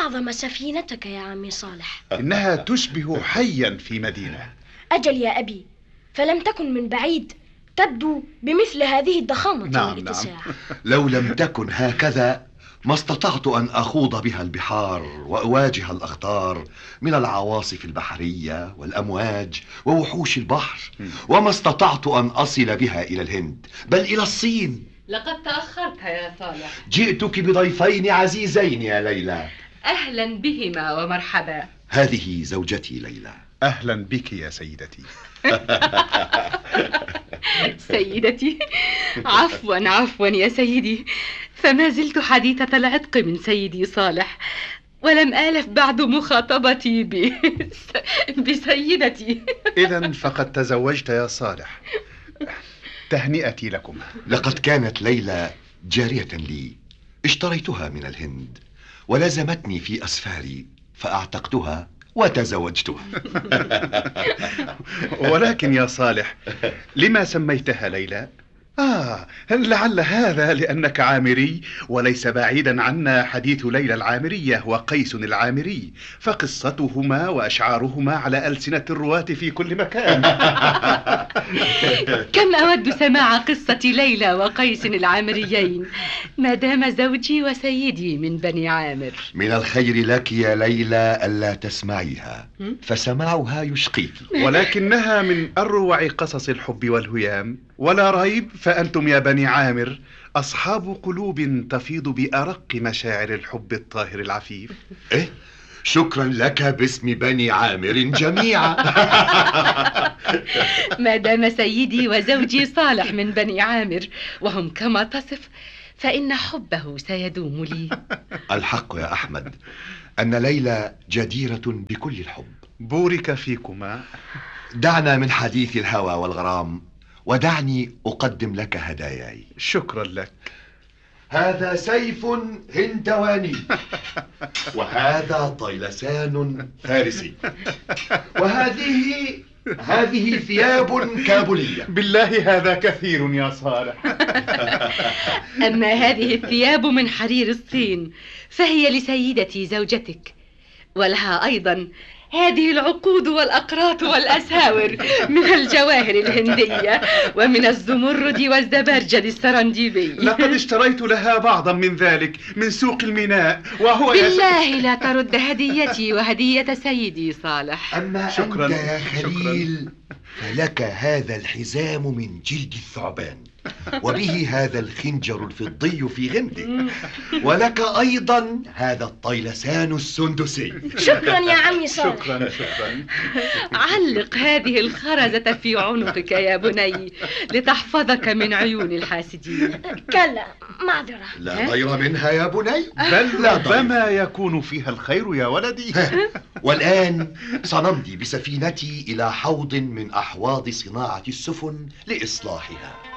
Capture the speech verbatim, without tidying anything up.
أعظم سفينتك يا عمي صالح؟ إنها تشبه حيا في مدينة. أجل يا أبي، فلم تكن من بعيد تبدو بمثل هذه الضخامة نعم والاتساع. نعم. لو لم تكن هكذا ما استطعت أن أخوض بها البحار وأواجه الأخطار من العواصف البحرية والأمواج ووحوش البحر، وما استطعت أن أصل بها إلى الهند بل إلى الصين. لقد تأخرت يا صالح. جئتك بضيفين عزيزين يا ليلى. أهلا بهما ومرحبا. هذه زوجتي ليلى. أهلا بك يا سيدتي. سيدتي، عفوا عفوا يا سيدي، فما زلت حديثة العتق من سيدي صالح، ولم آلف بعد مخاطبتي ب... بسيدتي. إذن فقد تزوجت يا صالح، تهنئتي لكم. لقد كانت ليلى جارية لي، اشتريتها من الهند ولزمتني في أسفاري فأعتقتها وتزوجتها. ولكن يا صالح، لما سميتها ليلى؟ آه، لعل هذا لأنك عامري، وليس بعيدا عنا حديث ليلى العامرية وقيس العامري، فقصتهما وأشعارهما على ألسنة الرواة في كل مكان. كم أود سماع قصة ليلى وقيس العامريين ما دام زوجي وسيدي من بني عامر. من الخير لك يا ليلى ألا تسمعيها، فسماعها يشقيك. ولكنها من أروع قصص الحب والهيام، ولا ريب فأنتم يا بني عامر أصحاب قلوب تفيض بأرق مشاعر الحب الطاهر العفيف. إيه؟ شكرا لك باسم بني عامر جميعا. ما دام سيدي وزوجي صالح من بني عامر وهم كما تصف، فإن حبه سيدوم لي. الحق يا أحمد أن ليلى جديرة بكل الحب. بورك فيكما. دعنا من حديث الهوى والغرام، ودعني أقدم لك هداياي. شكرا لك. هذا سيف هندواني، وهذا طيلسان فارسي، وهذه هذه ثياب كابولية. بالله هذا كثير يا صالح. أما هذه الثياب من حرير الصين فهي لسيدتي زوجتك، ولها أيضا هذه العقود والأقراط والأساور من الجواهر الهندية ومن الزمرد والزبرجد السرنجيبي. لقد اشتريت لها بعضا من ذلك من سوق الميناء، وهو بالله لا ترد هديتي وهدية سيدي صالح. أما شكرا أنت يا خليل شكرا. فلك هذا الحزام من جلد الثعبان، وبه هذا الخنجر الفضي في غمده، ولك أيضا هذا الطيلسان السندسي. شكرا يا عمي صالح. شكرا شكرا. علق هذه الخرزة في عنقك يا بني لتحفظك من عيون الحاسدين. كلا، معذرة. لا ضير منها يا بني، بل لا ضير. ربما يكون فيها الخير يا ولدي. والآن سنمضي بسفينتي إلى حوض من أحواض صناعة السفن لإصلاحها.